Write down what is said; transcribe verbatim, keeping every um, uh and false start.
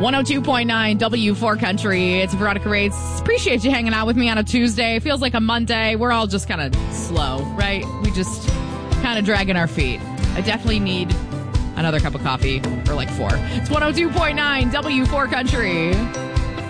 one oh two point nine W four Country. It's Veronica Rates. Appreciate you hanging out with me on a Tuesday. Feels like a Monday. We're all just kind of slow, right? We just kind of dragging our feet. I definitely need another cup of coffee or like four. It's one oh two point nine W four Country.